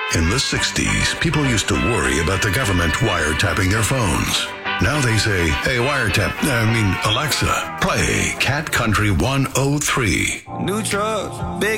In the 60s, people used to worry about the government wiretapping their phones. Now they say, hey, Alexa, play Cat Country 103. New truck, big